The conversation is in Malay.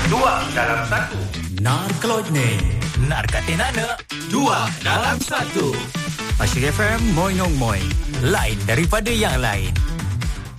Dua dalam satu. Narklodne. Narkatinana. Dua dalam satu. Asyik FM, moy nong moy. Lain daripada yang lain.